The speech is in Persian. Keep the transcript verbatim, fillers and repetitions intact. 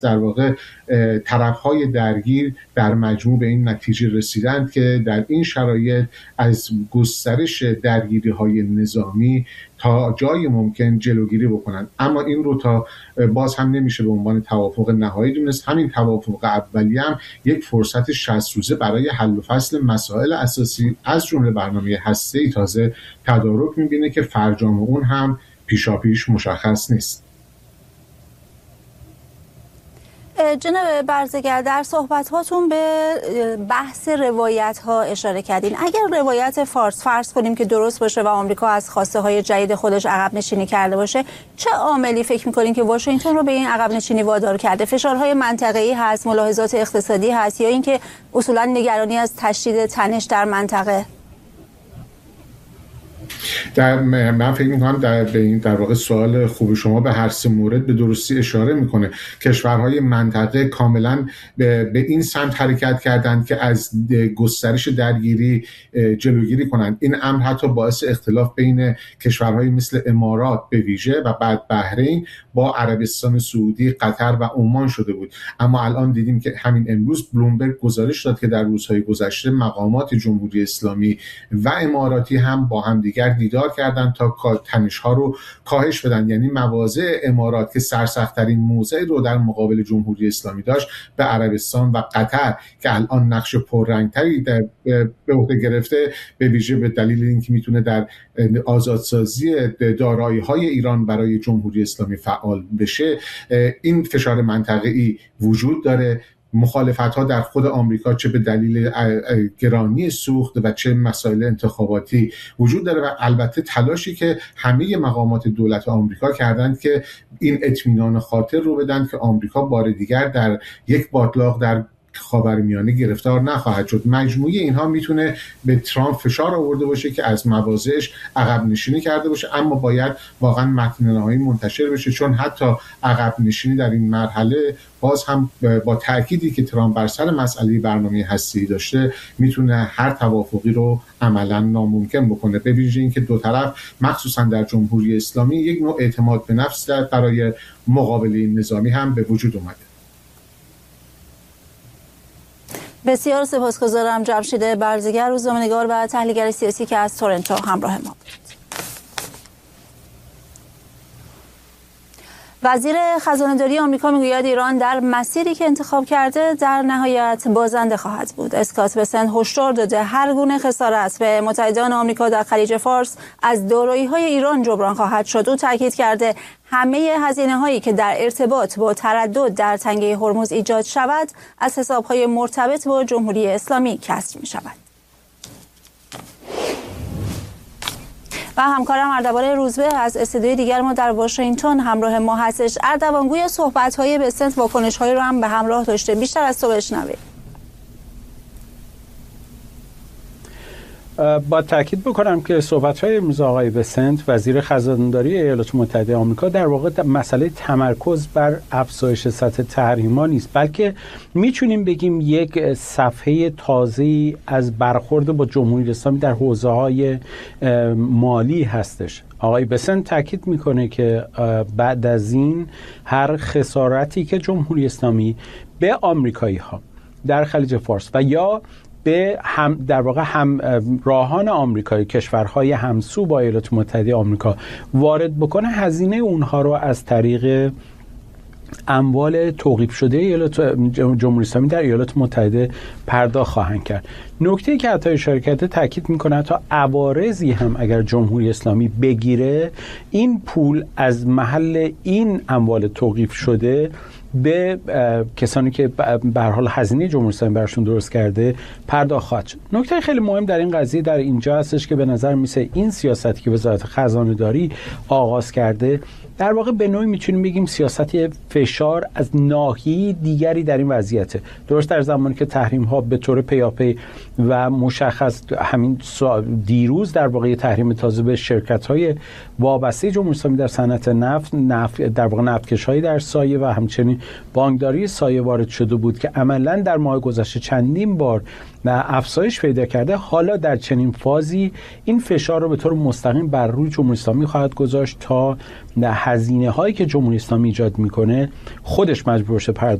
در واقع طرف‌های درگیر در مجموع به این نتیجه رسیدند که در این شرایط از گسترش درگیری‌های نظامی تا جای ممکن جلوگیری بکنند. اما این رو تا باز هم نمیشه به عنوان توافق نهایی دونست. همین توافق اولی هم یک فرصت شصت روزه برای حل و فصل مسائل اساسی از جمله برنامه هسته‌ای تازه تدارک می‌بینه که فرجام اون هم پیشاپیش مشخص نیست. جناب برزگر، در صحبت‌هاتون به بحث روایت‌ها اشاره کردین. اگر روایت فارس فرض کنیم که درست باشه و آمریکا از خواسته‌های جدید خودش عقب نشینی کرده باشه، چه عاملی فکر می‌کنین که واشنگتن رو به این عقب نشینی وادار کرده؟ فشارهای منطقه‌ای هست، ملاحظات اقتصادی هست، یا اینکه اصولاً نگرانی از تشدید تنش در منطقه؟ در من فکر می‌کنم در به این در واقع سوال خوب شما به هر سه مورد به درستی اشاره می‌کنه. کشورهای منطقه کاملا به, به این سمت حرکت کردند که از گسترش درگیری جلوگیری کنند. این امر حتی باعث اختلاف بین کشورهای مثل امارات به ویژه و بعد بحرین با عربستان سعودی، قطر و عمان شده بود. اما الان دیدیم که همین امروز بلومبرگ گزارش داد که در روزهای گذشته مقامات جمهوری اسلامی و اماراتی هم با هم دیگر دیدار کردن تا تنش‌ها رو کاهش بدن. یعنی مواضع امارات که سرسخت‌ترین موضع رو در مقابل جمهوری اسلامی داشت به عربستان و قطر که الان نقش پررنگ‌تری به عهده گرفته، به ویژه به دلیل اینکه میتونه در آزادسازی دارایی‌های ایران برای جمهوری اسلامی فعال بشه، این فشار منطقه‌ای وجود داره. مخالفت‌ها در خود آمریکا چه به دلیل گرانی سوخت و چه مسائل انتخاباتی وجود داره و البته تلاشی که همه مقامات دولت آمریکا کردند که این اطمینان خاطر رو بدن که آمریکا بار دیگر در یک باتلاق در خاورمیانه گرفتار نخواهد شد. مجموعه اینها میتونه به ترامپ فشار آورده باشه که از مواضعش عقب نشینی کرده باشه، اما باید واقعا متن نهایی منتشر بشه، چون حتی عقب نشینی در این مرحله باز هم با تأکیدی که ترامپ بر سر مسئله برنامه هسته‌ای داشته میتونه هر توافقی رو عملا ناممکن بکنه. به ویژه اینکه دو طرف مخصوصا در جمهوری اسلامی یک نوع اعتماد به نفس برای مقابله نظامی هم به وجود اومده. بسیار سپاسگزارم جمشید برزگر، روزنامه‌نگار و تحلیلگر سیاسی که از تورنتو همراه ما بود. وزیر خزانه‌داری آمریکا میگوید ایران در مسیری که انتخاب کرده در نهایت بازنده خواهد بود. اسکات بسنت هشدار داده هر گونه خسارت به متحدان آمریکا در خلیج فارس از دارایی‌های ایران جبران خواهد شد. او تاکید کرده همه هزینه‌هایی که در ارتباط با تردد در تنگه هرمز ایجاد شود از حساب‌های مرتبط با جمهوری اسلامی کسر می‌شود. و همکارم اردوان روزبه از استودیوی دیگر ما در واشنگتن همراه ما هستش. اردوان، گویا صحبت‌های بسنت واکنش‌هایی رو هم به همراه داشته، بیشتر از تو بشنویم. با تاکید بکنم که صحبت‌های امروز آقای بسنت وزیر خزانه‌داری ایالات متحده آمریکا در واقع مسئله تمرکز بر افزایش سطح تحریم‌ها نیست، بلکه میتونیم بگیم یک صفحه تازه‌ای از برخورد با جمهوری اسلامی در حوزه‌های مالی هستش. آقای بسنت تاکید میکنه که بعد از این هر خسارتی که جمهوری اسلامی به آمریکایی‌ها در خلیج فارس و یا به هم در واقع هم راهان آمریکایی، کشورهای همسو با ایالات متحده آمریکا وارد بکنه، هزینه اونها رو از طریق اموال توقیف شده ایالات جمهوری اسلامی در ایالات متحده پرداخت خواهند کرد. نکته‌ای که حتی اشاره کرده تاکید میکنه تا عوارضی هم اگر جمهوری اسلامی بگیره، این پول از محل این اموال توقیف شده به کسانی که به هر حال هزینه جمهوری اسلامی براشون درست کرده پرداخت خواهد شد. نکته خیلی مهم در این قضیه در اینجا هستش که به نظر میسه این سیاستی که وزارت خزانه‌داری آغاز کرده در واقع به نوعی میتونیم بگیم سیاست فشار از ناحیه دیگری در این وضعیته. درست در زمانی که تحریم ها به طور پیاپی و مشخص همین دیروز در واقع تحریم تازه به شرکت های وابسته جمهوری اسلامی در صنعت نفت، نفت در واقع نفتکش های در سایه و همچنین بانکداری سایه وارد شده بود که عملاً در ماه گذشته چندین بار و افزایش پیدا کرده. حالا در چنین فازی این فشار رو به طور مستقیم بر روی جمهوری اسلامی خواهد گذاشت تا هزینه هایی که جمهوری اسلامی ایجاد میکنه خودش مجبور شه